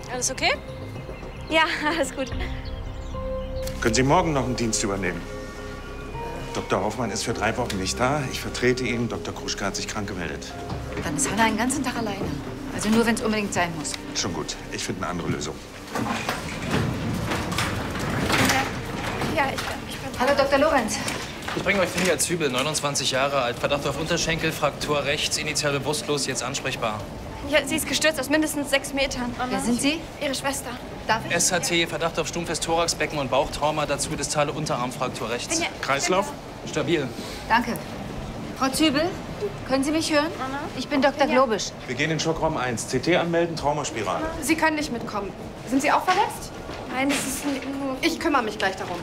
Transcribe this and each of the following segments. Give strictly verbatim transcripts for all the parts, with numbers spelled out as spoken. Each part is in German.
Alles okay? Ja, alles gut. Können Sie morgen noch einen Dienst übernehmen? Doktor Hoffmann ist für drei Wochen nicht da. Ich vertrete ihn. Doktor Kruschka hat sich krank gemeldet. Dann ist Hanna einen ganzen Tag alleine. Also nur, wenn es unbedingt sein muss. Schon gut. Ich finde eine andere Lösung. Ja, ich bin, ich bin Hallo, Doktor Lorenz. Ich bringe euch Finja Zübel, neunundzwanzig Jahre alt, Verdacht auf Unterschenkel, Fraktur rechts, initial bewusstlos, jetzt ansprechbar. Ja, sie ist gestürzt aus mindestens sechs Metern. Wer sind Sie? Ihre Schwester. Darf ich? S H T, Verdacht auf stumpfes Thorax, Becken- und Bauchtrauma, dazu distale Unterarmfraktur rechts. Finja, Kreislauf? Stabil. Danke. Frau Zübel, können Sie mich hören? Ich bin Doktor Ja. Globisch. Wir gehen in Schockraum eins. C T anmelden, Traumaspirale. Sie können nicht mitkommen. Sind Sie auch verletzt? Nein, es ist nur... Ich kümmere mich gleich darum.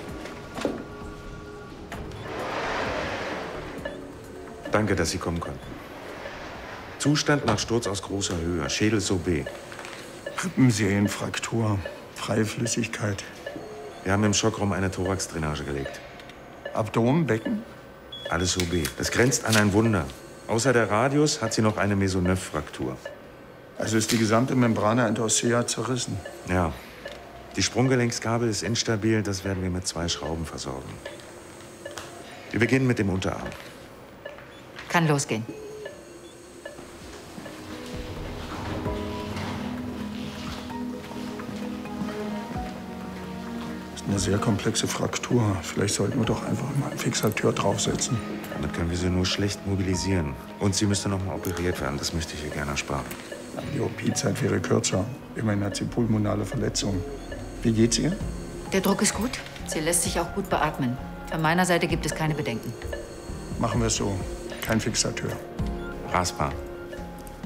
Danke, dass Sie kommen konnten. Zustand nach Sturz aus großer Höhe. Schädel so B. Rippenserienfraktur. Freie Flüssigkeit. Wir haben im Schockraum eine Thoraxdrainage gelegt. Abdomen, Becken? Alles so B. Das grenzt an ein Wunder. Außer der Radius hat sie noch eine Mesoneuf-Fraktur. Also ist die gesamte Membrana endothea zerrissen. Ja. Die Sprunggelenksgabel ist instabil. Das werden wir mit zwei Schrauben versorgen. Wir beginnen mit dem Unterarm. Kann losgehen. Das ist eine sehr komplexe Fraktur. Vielleicht sollten wir doch einfach mal einen Fixateur draufsetzen. Damit können wir sie nur schlecht mobilisieren. Und sie müsste noch mal operiert werden. Das möchte ich ihr gerne ersparen. Aber die O P-Zeit wäre kürzer. Immerhin hat sie pulmonale Verletzungen. Wie geht's ihr? Der Druck ist gut. Sie lässt sich auch gut beatmen. Von meiner Seite gibt es keine Bedenken. Machen wir es so. Kein Fixateur. Raspa.